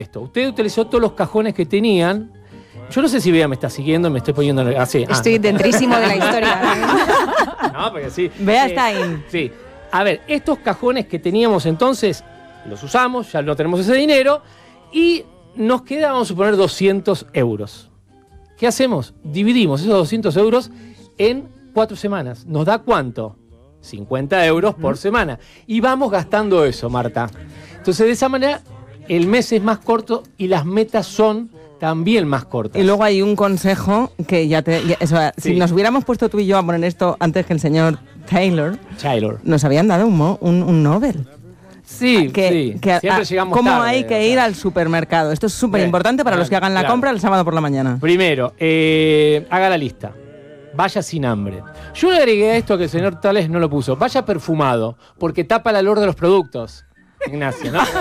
Usted utilizó todos los cajones que tenían. Yo no sé si Bea me está siguiendo, me estoy poniendo así. Estoy dentrísimo de la historia. No, porque sí. Bea está ahí. Sí. A ver, estos cajones que teníamos entonces, los usamos, ya no tenemos ese dinero, y nos queda, vamos a suponer, 200 euros. ¿Qué hacemos? Dividimos esos 200 euros en 4 semanas. ¿Nos da cuánto? 50 euros por semana. Y vamos gastando eso, Marta. Entonces, de esa manera, el mes es más corto y las metas son también más cortas. Y luego hay un consejo que si nos hubiéramos puesto tú y yo a poner esto antes que el señor Taylor, nos habían dado un Nobel. Sí, siempre llegamos ¿cómo tarde, hay que ir al supermercado? Esto es súper importante para los que hagan la compra el sábado por la mañana. Primero, haga la lista. Vaya sin hambre. Yo le agregué a esto que el señor Tales no lo puso. Vaya perfumado, porque tapa el olor de los productos. Ignacio, ¿no?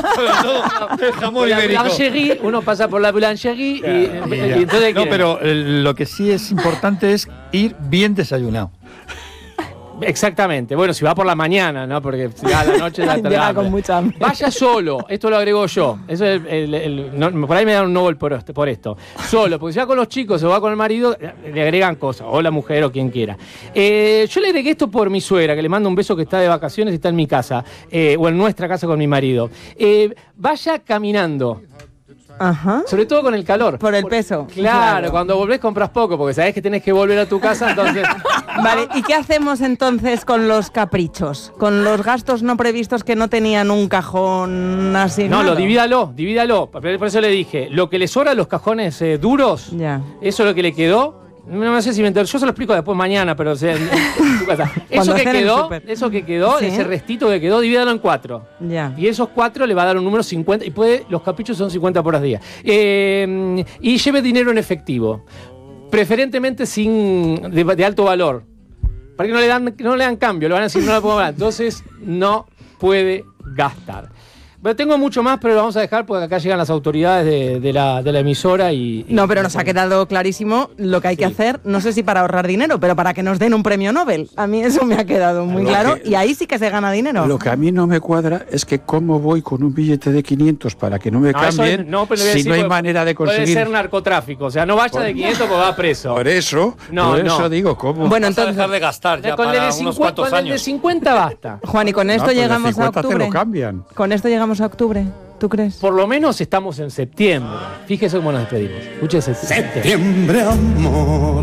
Uno pasa por la boulangerie y entonces... No, pero lo que sí es importante es ir bien desayunado. Exactamente. Bueno, si va por la mañana, ¿no? Porque si va a la noche ya llega con mucha hambre. Vaya solo. Esto lo agrego yo. Eso es por ahí me dan un Nobel por esto. Solo. Porque si va con los chicos o va con el marido, le agregan cosas. O la mujer o quien quiera. Yo le agregué esto por mi suegra, que le mando un beso, que está de vacaciones y está en mi casa. O en nuestra casa con mi marido. Vaya caminando. Ajá. Sobre todo con el calor. Por el peso. Claro, cuando volvés compras poco, porque sabés que tenés que volver a tu casa, entonces... Vale, ¿y qué hacemos entonces con los caprichos? Con los gastos no previstos que no tenían un cajón asignado. No, divídalo. Por eso le dije, lo que le sobra a los cajones duros, eso es lo que le quedó. No sé si me entero. Yo se lo explico después mañana, pero en tu casa. Eso que quedó, ¿sí? Ese restito que quedó, divídalo en 4. Ya. Y esos 4 le va a dar un número 50. Y los caprichos son 50 por día. Y lleve dinero en efectivo. Preferentemente de alto valor. Para que no le dan cambio, le van a decir no la puedo pagar. Entonces no puede gastar. Pero tengo mucho más, pero lo vamos a dejar porque acá llegan las autoridades de la emisora No, pero nos ha quedado clarísimo lo que hay que hacer, no sé si para ahorrar dinero, pero para que nos den un premio Nobel. A mí eso me ha quedado muy claro y ahí sí que se gana dinero. Lo que a mí no me cuadra es que cómo voy con un billete de 500 para que no me cambien si no hay manera de conseguir... Puede ser narcotráfico, o sea, no vaya de 500 porque va preso. Por eso digo, ¿cómo? Bueno, entonces... dejar de gastar ya para unos cuantos años. Con el de 50 basta. Juan, y con esto llegamos a octubre. Te lo cambian. Con esto llegamos a octubre, ¿tú crees? Por lo menos estamos en septiembre. Fíjese cómo nos despedimos. Escúchese. Septiembre, amor,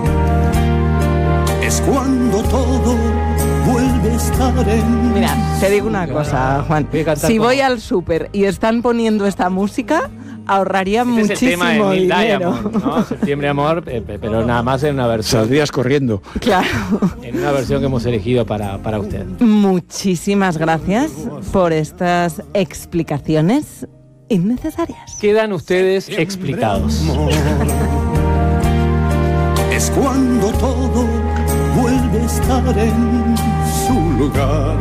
es cuando todo vuelve a estar en... Mira, te digo una cosa, Juan. Si voy al súper y están poniendo esta música, ahorraría muchísimo es el tema de Neil dinero. Diamond, ¿no? Septiembre, amor, pero nada más en una versión. Saldrías corriendo. Claro. En una versión que hemos elegido para usted. Muchísimas gracias por estas explicaciones innecesarias. Quedan ustedes explicados. Es cuando todo vuelve a estar en su lugar.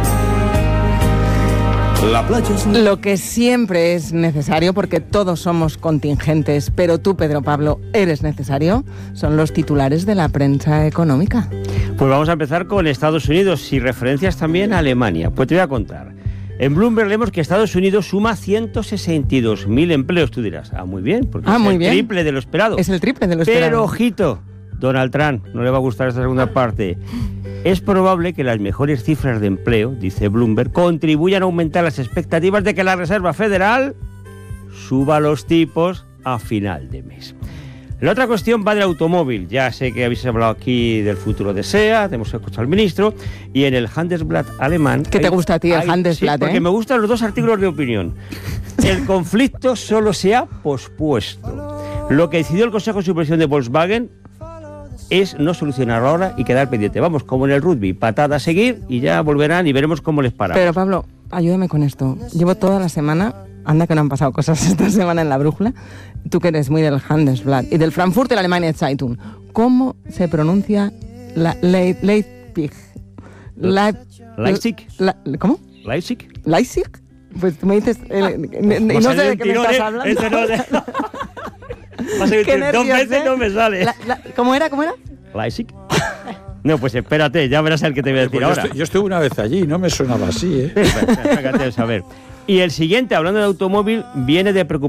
La playa es... Lo que siempre es necesario, porque todos somos contingentes, pero tú, Pedro Pablo, eres necesario, son los titulares de la prensa económica. Pues vamos a empezar con Estados Unidos y referencias también a Alemania. Pues te voy a contar. En Bloomberg leemos que Estados Unidos suma 162.000 empleos. Tú dirás, muy bien, porque es el triple de lo esperado. Es el triple de lo esperado. Pero ojito, Donald Trump, no le va a gustar esta segunda parte. Es probable que las mejores cifras de empleo, dice Bloomberg, contribuyan a aumentar las expectativas de que la Reserva Federal suba los tipos a final de mes. La otra cuestión va del automóvil. Ya sé que habéis hablado aquí del futuro de SEAT, hemos escuchado al ministro, y en el Handelsblatt alemán... ¿Qué te gusta a ti el Handelsblatt? Sí, porque me gustan los dos artículos de opinión. El conflicto solo se ha pospuesto. Lo que decidió el Consejo de Supervisión de Volkswagen es no solucionarlo ahora y quedar pendiente. Vamos, como en el rugby, patada a seguir y ya volverán y veremos cómo les paramos. Pero Pablo, ayúdame con esto. Llevo toda la semana, anda que no han pasado cosas esta semana en la brújula, tú que eres muy del Handelsblatt y del Frankfurter Allgemeine Zeitung, ¿cómo se pronuncia la Leipzig? Leipzig. ¿Cómo? Leipzig. ¿Leipzig? Pues tú me dices... y no sé de qué me estás hablando. Dos veces no me sale. ¿Cómo era? Leipzig. No, pues espérate, ya verás el que te voy a decir ahora. Yo estuve una vez allí, no me sonaba así, ¿eh? Fíjate, a ver. Y el siguiente, hablando de automóvil, viene de preocupación.